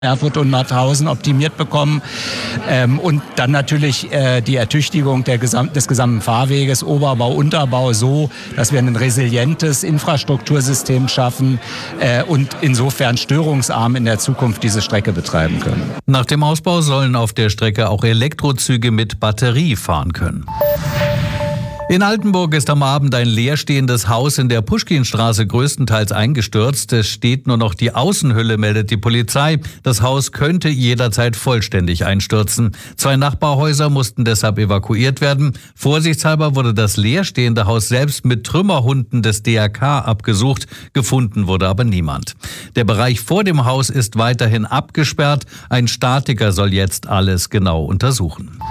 Erfurt und Nordhausen optimiert bekommen. Und dann natürlich die Ertüchtigung des gesamten Fahrweges, Oberbau, Unterbau, so, dass wir ein resilientes Infrastruktursystem schaffen und insofern störungsarm in der Zukunft diese Strecke betreiben können. Nach dem Ausbau sollen auf der Strecke auch Elektrozüge mit Batterie fahren können. In Altenburg ist am Abend ein leerstehendes Haus in der Puschkinstraße größtenteils eingestürzt. Es steht nur noch die Außenhülle, meldet die Polizei. Das Haus könnte jederzeit vollständig einstürzen. 2 Nachbarhäuser mussten deshalb evakuiert werden. Vorsichtshalber wurde das leerstehende Haus selbst mit Trümmerhunden des DRK abgesucht. Gefunden wurde aber niemand. Der Bereich vor dem Haus ist weiterhin abgesperrt. Ein Statiker soll jetzt alles genau untersuchen.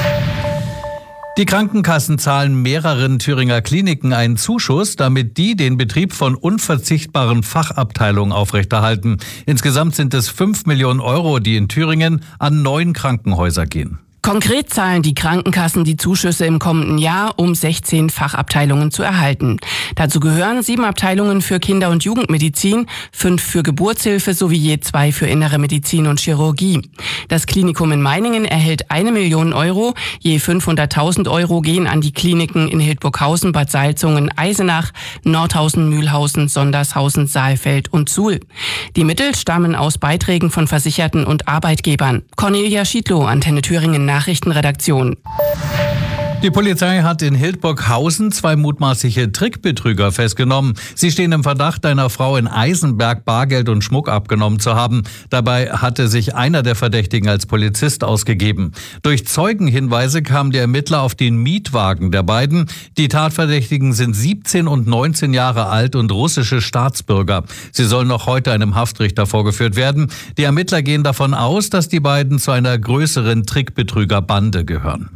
Die Krankenkassen zahlen mehreren Thüringer Kliniken einen Zuschuss, damit die den Betrieb von unverzichtbaren Fachabteilungen aufrechterhalten. Insgesamt sind es 5 Millionen Euro, die in Thüringen an 9 Krankenhäuser gehen. Konkret zahlen die Krankenkassen die Zuschüsse im kommenden Jahr, um 16 Fachabteilungen zu erhalten. Dazu gehören 7 Abteilungen für Kinder- und Jugendmedizin, 5 für Geburtshilfe sowie je 2 für Innere Medizin und Chirurgie. Das Klinikum in Meiningen erhält 1 Million Euro, je 500.000 Euro gehen an die Kliniken in Hildburghausen, Bad Salzungen, Eisenach, Nordhausen, Mühlhausen, Sondershausen, Saalfeld und Suhl. Die Mittel stammen aus Beiträgen von Versicherten und Arbeitgebern. Cornelia Schiedlow, Antenne Thüringen Nachrichtenredaktion. Die Polizei hat in Hildburghausen 2 mutmaßliche Trickbetrüger festgenommen. Sie stehen im Verdacht, einer Frau in Eisenberg Bargeld und Schmuck abgenommen zu haben. Dabei hatte sich einer der Verdächtigen als Polizist ausgegeben. Durch Zeugenhinweise kam der Ermittler auf den Mietwagen der beiden. Die Tatverdächtigen sind 17 und 19 Jahre alt und russische Staatsbürger. Sie sollen noch heute einem Haftrichter vorgeführt werden. Die Ermittler gehen davon aus, dass die beiden zu einer größeren Trickbetrügerbande gehören.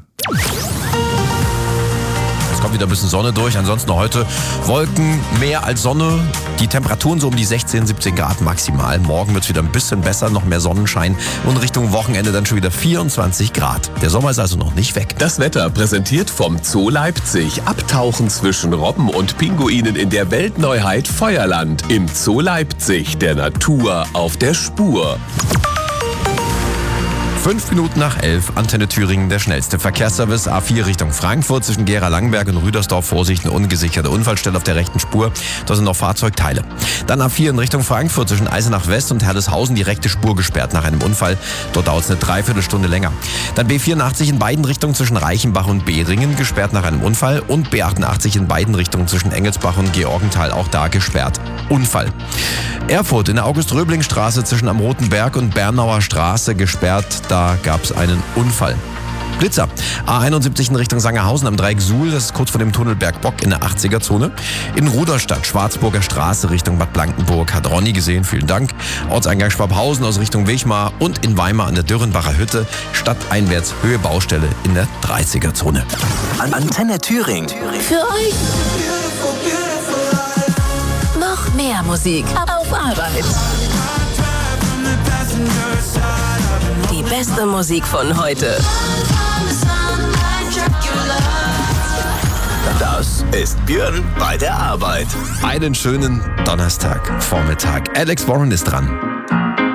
Es kommt wieder ein bisschen Sonne durch, ansonsten heute Wolken, mehr als Sonne. Die Temperaturen so um die 16, 17 Grad maximal. Morgen wird es wieder ein bisschen besser, noch mehr Sonnenschein und Richtung Wochenende dann schon wieder 24 Grad. Der Sommer ist also noch nicht weg. Das Wetter präsentiert vom Zoo Leipzig. Abtauchen zwischen Robben und Pinguinen in der Weltneuheit Feuerland. Im Zoo Leipzig, der Natur auf der Spur. 5 Minuten nach 11, Antenne Thüringen, der schnellste Verkehrsservice. A4 Richtung Frankfurt zwischen Gera-Langenberg und Rüdersdorf. Vorsicht, eine ungesicherte Unfallstelle auf der rechten Spur. Da sind noch Fahrzeugteile. Dann A4 in Richtung Frankfurt zwischen Eisenach West und Herleshausen. Die rechte Spur gesperrt nach einem Unfall. Dort dauert es eine Dreiviertelstunde länger. Dann B84 in beiden Richtungen zwischen Reichenbach und Behringen. Gesperrt nach einem Unfall. Und B88 in beiden Richtungen zwischen Engelsbach und Georgenthal. Auch da gesperrt. Unfall. Erfurt in der August-Röbling-Straße zwischen am Roten Berg und Bernauer Straße gesperrt. Da gab es einen Unfall. Blitzer. A71 in Richtung Sangerhausen am Dreieck Suhl, das ist kurz vor dem Tunnel Bergbock in der 80er-Zone. In Ruderstadt, Schwarzburger Straße Richtung Bad Blankenburg, hat Ronny gesehen, vielen Dank. Ortseingang Schwabhausen aus Richtung Wichmar und in Weimar an der Dürrenbacher Hütte, stadteinwärts Höhe Baustelle in der 30er-Zone. Antenne Thüringen. Für euch. Noch mehr Musik auf Arbeit. Die beste Musik von heute. Das ist Björn bei der Arbeit. Einen schönen Donnerstagvormittag. Alex Warren ist dran.